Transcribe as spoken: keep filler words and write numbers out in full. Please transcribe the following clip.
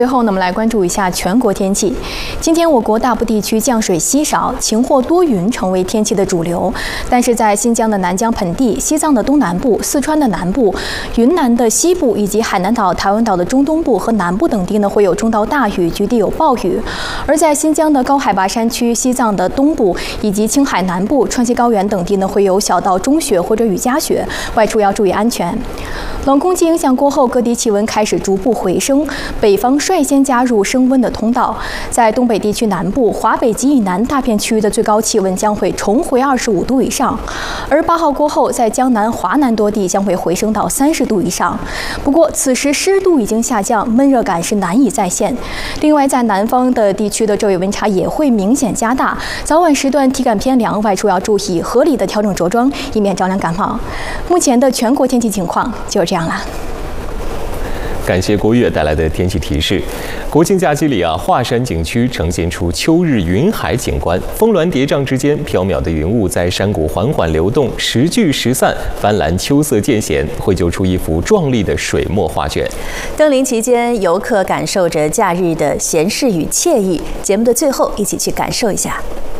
最后呢，我们来关注一下全国天气。今天我国大部地区降水稀少，晴或多云成为天气的主流。但是在新疆的南疆盆地、西藏的东南部、四川的南部、云南的西部以及海南岛、台湾岛的中东部和南部等地呢，会有中到大雨，局地有暴雨。而在新疆的高海拔山区、西藏的东部以及青海南部、川西高原等地呢，会有小到中雪或者雨夹雪，外出要注意安全。冷空气影响过后，各地气温开始逐步回升，北方率先加入升温的通道，在东北地区南部、华北及以南大片区域的最高气温将会重回二十五度以上，而八号过后，在江南、华南多地将会回升到三十度以上。不过，此时湿度已经下降，闷热感是难以再现。另外，在南方的地区的昼夜温差也会明显加大，早晚时段体感偏凉，外出要注意合理的调整着装，以免着凉感冒。目前的全国天气情况就是这样啦。 感谢郭越带来的天气提示。国庆假期里啊，华山景区呈现出秋日云海景观，峰峦叠嶂之间，缥缈的云雾在山谷缓缓流动，时聚时散，斑斓秋色渐显，绘就出一幅壮丽的水墨画卷。 登临期间，游客感受着假日的闲适与惬意。节目的最后，一起去感受一下。